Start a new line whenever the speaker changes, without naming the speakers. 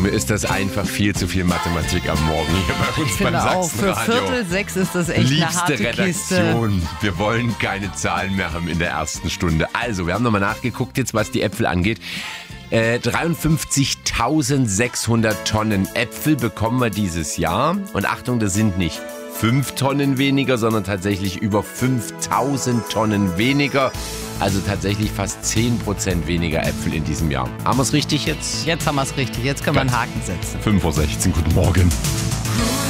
Mir ist das einfach viel zu viel Mathematik am Morgen hier bei uns beim
Auch für
Sachsenradio.
5:45 ist das echt eine
Liebste
harte Kiste.
Redaktion. Wir wollen keine Zahlen mehr haben in der ersten Stunde. Also, wir haben nochmal nachgeguckt jetzt, was die Äpfel angeht. 53.600 Tonnen Äpfel bekommen wir dieses Jahr. Und Achtung, das sind nicht 5 Tonnen weniger, sondern tatsächlich über 5.000 Tonnen weniger. Also tatsächlich fast 10% weniger Äpfel in diesem Jahr. Haben wir es richtig jetzt?
Jetzt haben wir es richtig. Jetzt können wir einen Haken setzen.
5:16 Uhr, guten Morgen.